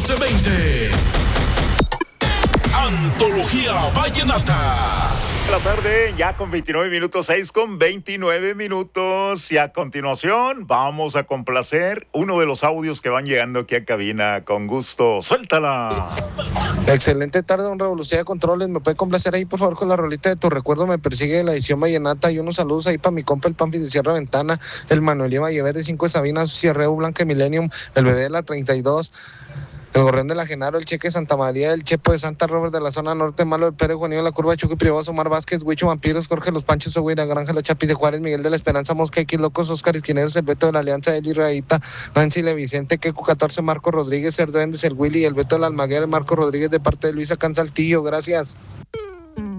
de 20. Antología Vallenata. La tarde, ya con 29 minutos, 6 con 29 minutos. Y a continuación vamos a complacer uno de los audios que van llegando aquí a cabina. Con gusto, suéltala. Excelente tarde, don Raúl, usted de controles, me puede complacer ahí por favor con la rolita de Tu Recuerdo Me Persigue de la edición vallenata, y unos saludos ahí para mi compa el Pampi de Sierra Ventana, el Manuel Vallever de 5 de Sabina, Cierreo Blanca Millennium, el bebé de la 32, el Gorrión de la Genaro, el Cheque Santa María, el Chepo de Santa Robert de la zona norte, Malo del Pérez, Juanillo de la Curva, Chucky Privados, Omar Vázquez, Huicho Vampiros, Jorge Los Panchos, Oguira, Granja Los Chapis de Juárez, Miguel de la Esperanza, Mosca, X Locos, Oscar Esquineros, el Beto de la Alianza, Eli Raíta, Nancy Le Vicente, Queco 14, Marco Rodríguez, Cerduendes, el Willy, el Beto de la Almaguer, Marco Rodríguez de parte de Luisa Cansaltillo, gracias.